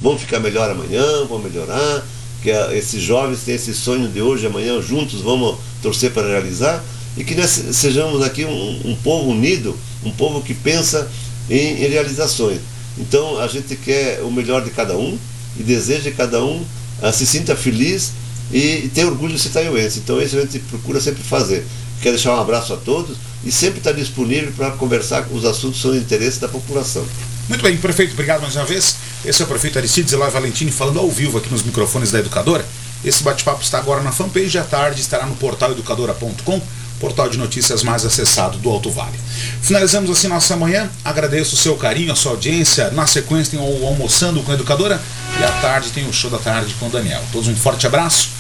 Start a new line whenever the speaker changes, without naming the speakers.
vão ficar melhor amanhã, vão melhorar, que esses jovens têm esse sonho de hoje, amanhã, juntos vamos torcer para realizar, e que nós sejamos aqui um povo unido, um povo que pensa em realizações. Então a gente quer o melhor de cada um e deseja que cada um se sinta feliz e ter orgulho de ser taioense. Então isso a gente procura sempre fazer. Quero deixar um abraço a todos e sempre estar disponível para conversar com os assuntos que são de interesse da população.
Muito bem, prefeito, obrigado mais uma vez. Esse é o prefeito Aristides Eloy Valentini falando ao vivo aqui nos microfones da Educadora. Esse bate-papo está agora na fanpage, à tarde estará no portal educadora.com, portal de notícias mais acessado do Alto Vale. Finalizamos assim nossa manhã. Agradeço o seu carinho, a sua audiência. Na sequência tem o Almoçando com a Educadora e à tarde tem o Show da Tarde com o Daniel. Todos um forte abraço